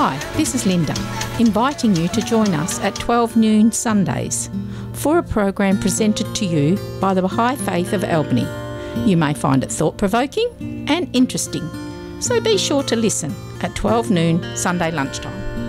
Hi, this is Linda, inviting you to join us at 12 noon Sundays for a program presented to you by the Baha'i Faith of Albany. You may find it thought-provoking and interesting, so be sure to listen at 12 noon Sunday lunchtime.